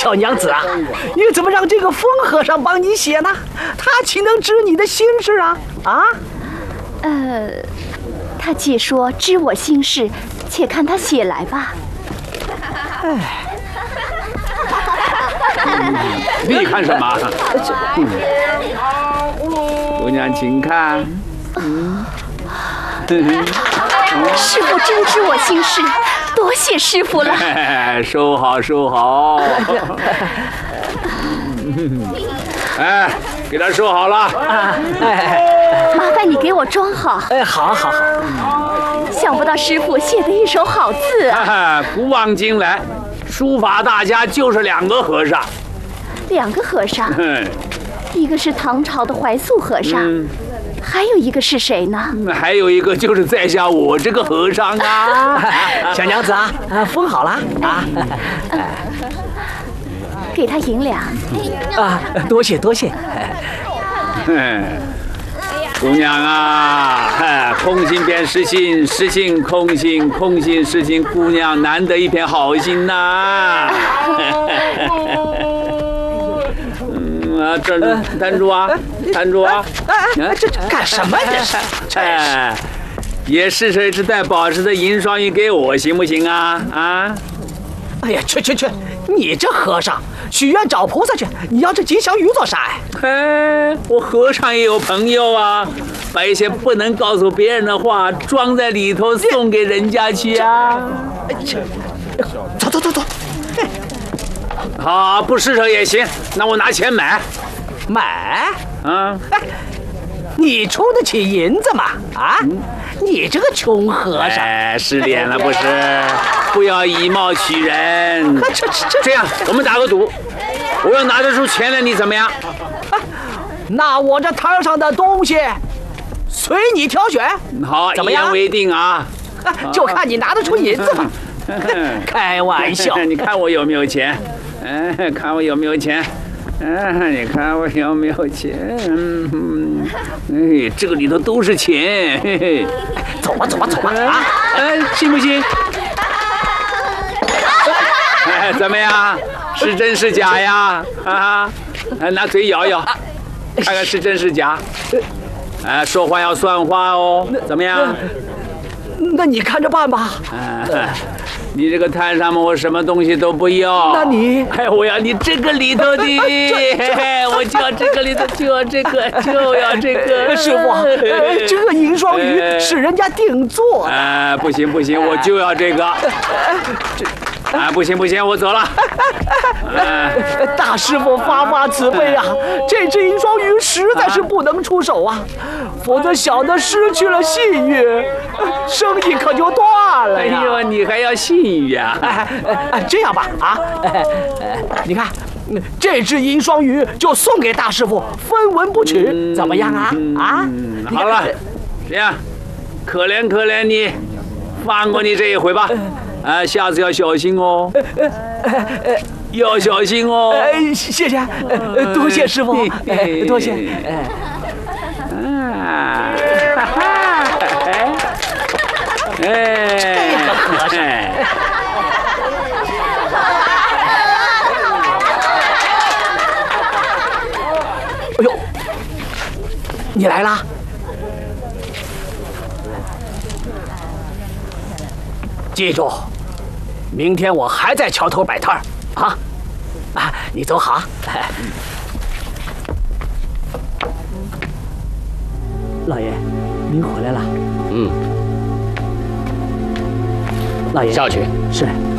小娘子啊，你怎么让这个疯和尚帮你写呢？他岂能知你的心事啊？啊？ 他既说知我心事，且看他写来吧。 你看什么？姑娘，请看。 师傅真知我心事，多谢师傅了。 收好，收好。哎，给他收好了。 麻烦你给我装好。 好。 想不到师傅写的一手好字啊！ 古往今来，书法大家就是2个和尚。 2个和尚，一个是唐朝的怀素和尚，还有一个是谁呢？ 还有一个就是在下我这个和尚啊。 小娘子啊，封好了啊。 给他银两。 多谢。 姑娘啊，空心变实心，实心空心，空心实心，姑娘难得一片好心呐。这站住啊！ 这干什么这是？ 也试试这带宝石的银双鱼给我行不行啊？ 哎呀，去！你这和尚许愿找菩萨去，你要这吉祥鱼做啥呀？ 我和尚也有朋友啊，把一些不能告诉别人的话装在里头送给人家去啊。 走。 好，不施舍也行，那我拿钱买。 你出得起银子吗？你这个穷和尚！ 失脸了不是？不要以貌取人。这样，我们打个赌，我要拿得出钱来，你怎么样？ 那我这摊上的东西随你挑选。 好， 怎么样？ 一言为定啊！ 就看你拿得出银子吗？开玩笑！ 你看我有没有钱？看我有没有钱？你看我有没有钱？这个里头都是钱。 走吧信不信？怎么样？是真是假呀？拿嘴咬咬，看看是真是假。说话要算话哦。怎么样？ 那你看着办吧。 你这个摊上面我什么东西都不要。 那你， 我要你这个里头的，我就要这个里头，就要这个。 师傅，这个银双鱼是人家定做的。 不行，我就要这个。不行，我走了。 大师傅发慈悲啊！这只银双鱼实在是不能出手啊，否则小的失去了信誉，生意可就断了呀。 哎呦，你还要信誉啊？ 这样吧，你看，这只银双鱼就送给大师傅，分文不取，怎么样啊？ 好了，这样，可怜你，放过你这一回吧。下次要小心哦，要小心哦。 谢谢，多谢师傅，多谢。这个和尚。哎呦，你来啦！记住，明天我还在桥头摆摊儿啊！你走好。老爷，您回来了。 老爷， 下去。 是。